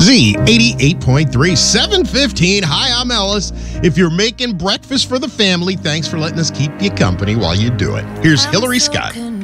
Z88.3, 715. Hi, I'm Ellis. If you're making breakfast for the family, thanks for letting us keep you company while you do it. Here's Hillary Scott.